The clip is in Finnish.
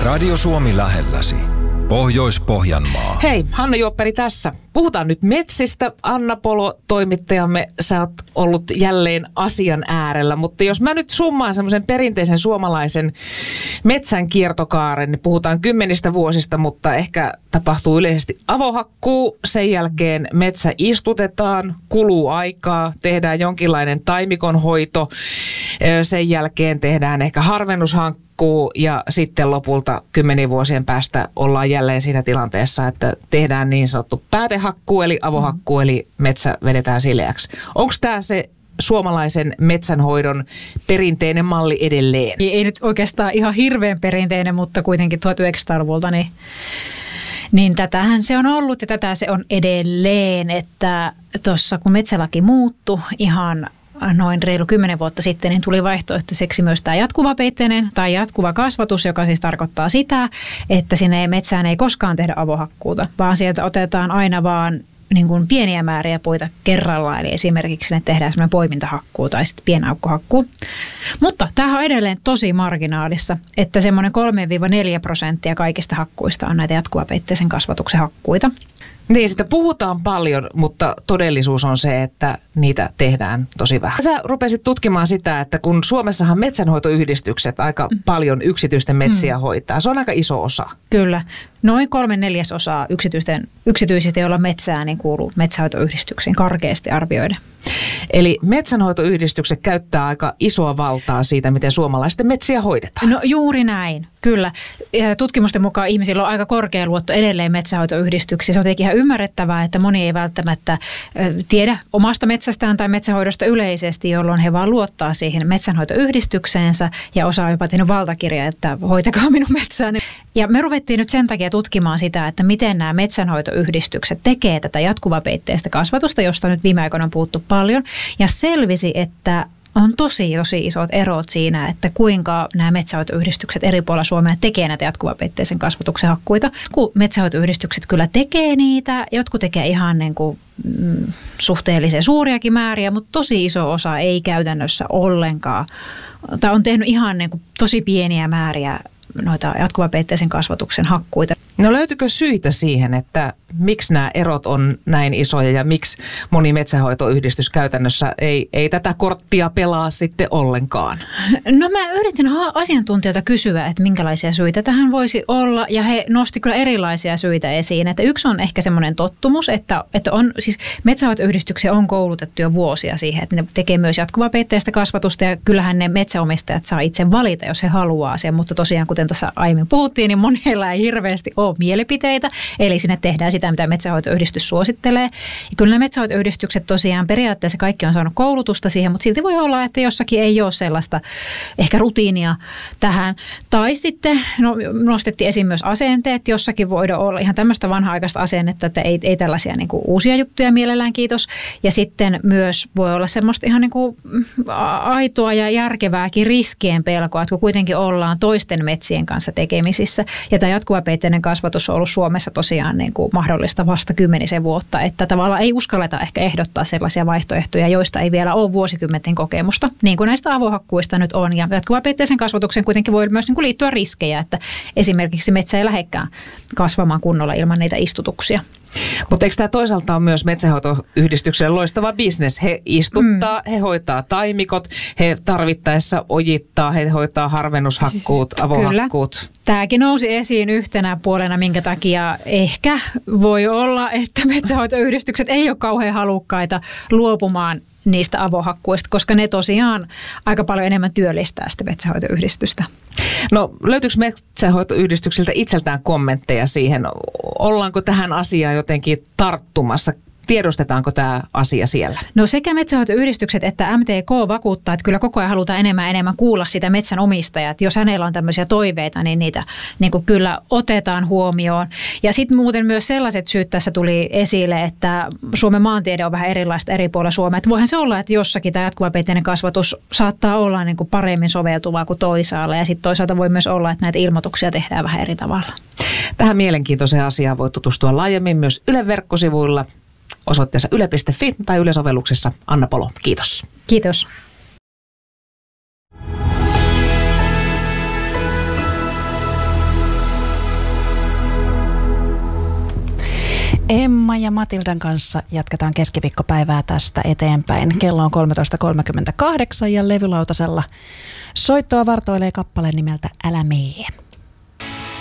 Radio Suomi lähelläsi. Pohjois-Pohjanmaa. Hei, Hanna Juopperi tässä. Puhutaan nyt metsistä. Anna Polo, toimittajamme, sä oot ollut jälleen asian äärellä. Mutta jos mä nyt summaan semmoisen perinteisen suomalaisen metsän kiertokaaren, niin puhutaan 10 vuosista, mutta ehkä tapahtuu yleisesti avohakkuu. Sen jälkeen metsä istutetaan, kuluu aikaa, tehdään jonkinlainen taimikonhoito. Sen jälkeen tehdään ehkä harvennushankkuu ja sitten lopulta 10 vuosien päästä ollaan jälleen siinä tilanteessa, että tehdään niin sanottu päätehakkuu eli avohakkuu, eli metsä vedetään sileäksi. Onko tämä se suomalaisen metsänhoidon perinteinen malli edelleen? Ei nyt oikeastaan ihan hirveän perinteinen, mutta kuitenkin 1900-luvulta niin tätähän se on ollut ja tätä se on edelleen, että tuossa kun metsälaki muuttui ihan noin reilu 10 vuotta sitten, niin tuli vaihtoehtoiseksi myös tämä jatkuvapeitteinen tai jatkuva kasvatus, joka siis tarkoittaa sitä, että sinne metsään ei koskaan tehdä avohakkuuta, vaan sieltä otetaan aina vaan niin kuin pieniä määriä puita kerrallaan, eli esimerkiksi sinne tehdään semmoinen poimintahakkuu tai sitten pienaukkohakkuu. Mutta tämähän on edelleen tosi marginaalissa, että semmoinen 3-4% kaikista hakkuista on näitä jatkuvapeitteisen kasvatuksen hakkuita. Niin, sitä puhutaan paljon, mutta todellisuus on se, että niitä tehdään tosi vähän. Sä rupesit tutkimaan sitä, että kun Suomessahan metsänhoitoyhdistykset aika paljon yksityisten metsiä hoitaa, se on aika iso osa. Kyllä. Noin 3/4 yksityisistä, joilla metsää, niin kuuluu metsänhoitoyhdistyksiin karkeasti arvioiden. Eli metsänhoitoyhdistykset käyttää aika isoa valtaa siitä, miten suomalaisten metsiä hoidetaan. No juuri näin, kyllä. Tutkimusten mukaan ihmisillä on aika korkea luotto edelleen metsänhoitoyhdistyksiin. Se on tietenkin ihan ymmärrettävää, että moni ei välttämättä tiedä omasta metsästään tai metsänhoidosta yleisesti, jolloin he vaan luottaa siihen metsänhoitoyhdistykseensä ja osaa jopa tehnyt valtakirja, että hoitakaa minun metsääni. Ja me ruvettiin nyt sen takia tutkimaan sitä, että miten nämä metsänhoitoyhdistykset tekee tätä jatkuvapeitteistä kasvatusta, josta nyt viime aikoina on puhuttu paljon. Ja selvisi, että on tosi isot erot siinä, että kuinka nämä metsänhoitoyhdistykset eri puolilla Suomea tekee näitä jatkuvapeitteisen kasvatuksen hakkuita. Kun metsänhoitoyhdistykset kyllä tekee niitä, jotkut tekee ihan niin kuin suhteellisen suuriakin määriä, mutta tosi iso osa ei käytännössä ollenkaan. Tai on tehnyt ihan niin kuin tosi pieniä määriä noita jatkuvapeitteisen kasvatuksen hakkuita. No löytyykö syitä siihen, että miksi nämä erot on näin isoja ja miksi moni metsänhoitoyhdistys käytännössä ei tätä korttia pelaa sitten ollenkaan? No mä yritin asiantuntijoita kysyä, että minkälaisia syitä tähän voisi olla ja he nosti kyllä erilaisia syitä esiin. Että yksi on ehkä semmoinen tottumus, että on siis metsänhoitoyhdistyksiä on koulutettu jo vuosia siihen, että ne tekee myös jatkuvapeitteistä kasvatusta ja kyllähän ne metsäomistajat saa itse valita, jos he haluaa sen, mutta tosiaan kuten tuossa aiemmin puhuttiin, niin monilla ei hirveästi ole mielipiteitä, eli sinne tehdään sitä, mitä metsänhoitoyhdistys suosittelee. Ja kyllä nämä metsänhoitoyhdistykset tosiaan periaatteessa kaikki on saanut koulutusta siihen, mutta silti voi olla, että jossakin ei ole sellaista ehkä rutiinia tähän. Tai sitten nostettiin esiin myös asenteet, jossakin voidaan olla ihan tämmöistä vanha-aikaista asennetta, että ei tällaisia niin kuin uusia juttuja mielellään, kiitos. Ja sitten myös voi olla semmoista ihan niin kuin aitoa ja järkevääkin riskien pelkoa, että kun kuitenkin ollaan toisten metsien kanssa tekemisissä ja tämä jatkuvapeitteinen kasvatus on ollut Suomessa tosiaan niin kuin mahdollista vasta 10 vuotta, että tavallaan ei uskalleta ehkä ehdottaa sellaisia vaihtoehtoja, joista ei vielä ole vuosikymmenten kokemusta, niin kuin näistä avohakkuista nyt on. Ja jatkuvapeitteisen kasvatuksen kuitenkin voi myös niin kuin liittyä riskejä, että esimerkiksi metsä ei lähdekään kasvamaan kunnolla ilman niitä istutuksia. Mutta eikö tämä toisaalta on myös metsänhoitoyhdistykselle loistava bisnes? He istuttaa, he hoitaa taimikot, he tarvittaessa ojittaa, he hoitaa harvennushakkuut, avohakkuut. Kyllä. Tämäkin nousi esiin yhtenä puolena, minkä takia ehkä voi olla, että metsänhoitoyhdistykset ei ole kauhean halukkaita luopumaan niistä avohakkuista, koska ne tosiaan aika paljon enemmän työllistää sitä metsänhoitoyhdistystä. No löytyykö metsänhoitoyhdistyksiltä itseltään kommentteja siihen? Ollaanko tähän asiaan jotenkin tarttumassa? Tiedostetaanko tämä asia siellä? No sekä metsänhoitoyhdistykset että MTK vakuuttaa, että kyllä koko ajan halutaan enemmän kuulla sitä metsänomistajaa. Että jos hänellä on tämmöisiä toiveita, niin niitä niin kuin kyllä otetaan huomioon. Ja sitten muuten myös sellaiset syyt tässä tuli esille, että Suomen maantiede on vähän erilaista eri puolilla Suomea. Että voihan se olla, että jossakin tämä jatkuvapeitteinen kasvatus saattaa olla niin kuin paremmin soveltuvaa kuin toisaalla. Ja sitten toisaalta voi myös olla, että näitä ilmoituksia tehdään vähän eri tavalla. Tähän mielenkiintoiseen asiaan voi tutustua laajemmin myös Ylen verkkosivuilla. Osoitteessa yle.fi tai Yle-sovelluksessa. Anna Polo, kiitos. Kiitos. Emma ja Matildan kanssa jatketaan keskiviikkopäivää tästä eteenpäin. Kello on 13.38 ja levylautasella soittoa vartoilee kappale nimeltä Älä mee.